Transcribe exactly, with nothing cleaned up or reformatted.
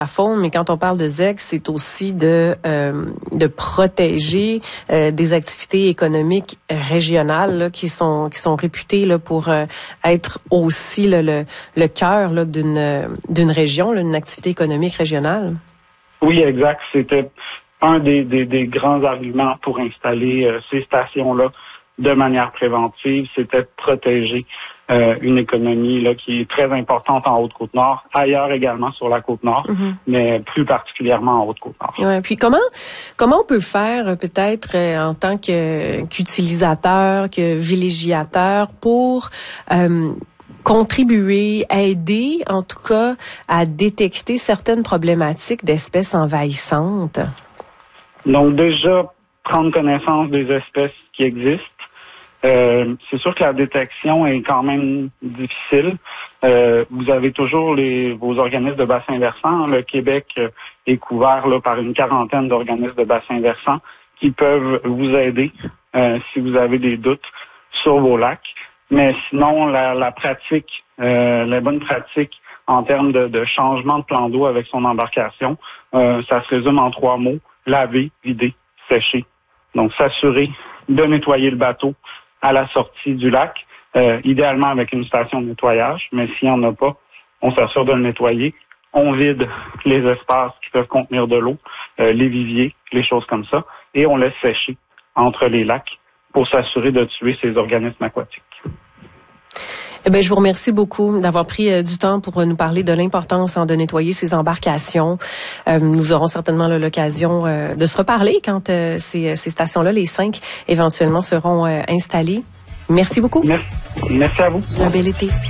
la faune, mais quand on parle de Z E C, c'est aussi de euh, de protéger euh, des activités économiques régionales là, qui sont qui sont réputées là, pour euh, être aussi là, le le cœur là, d'une d'une région, là, une activité économique régionale. Oui, exact. C'était un des des, des grands arguments pour installer euh, ces stations-là de manière préventive, c'était de protéger euh, une économie là qui est très importante en Haute-Côte-Nord, ailleurs également sur la Côte-Nord, mm-hmm. mais plus particulièrement en Haute-Côte-Nord. Ouais, puis comment comment on peut faire peut-être euh, en tant que qu'utilisateur, que villégiateur pour euh, contribuer, aider en tout cas à détecter certaines problématiques d'espèces envahissantes? Donc déjà, prendre connaissance des espèces qui existent. Euh, c'est sûr que la détection est quand même difficile. Euh, vous avez toujours les vos organismes de bassin versant. Le Québec est couvert là, par une quarantaine d'organismes de bassin versant qui peuvent vous aider euh, si vous avez des doutes sur vos lacs. Mais sinon, la, la pratique, euh, la bonne pratique en termes de, de changement de plan d'eau avec son embarcation, euh, ça se résume en trois mots: laver, vider, sécher. Donc, s'assurer de nettoyer le bateau à la sortie du lac, euh, idéalement avec une station de nettoyage, mais s'il n'y en a pas, on s'assure de le nettoyer. On vide les espaces qui peuvent contenir de l'eau, euh, les viviers, les choses comme ça, et on laisse sécher entre les lacs pour s'assurer de tuer ces organismes aquatiques. Eh bien, je vous remercie beaucoup d'avoir pris euh, du temps pour euh, nous parler de l'importance hein, de nettoyer ces embarcations. Euh, nous aurons certainement là, l'occasion euh, de se reparler quand euh, ces, ces stations-là, les cinq, éventuellement seront euh, installées. Merci beaucoup. Merci, Merci à vous. Un bel été.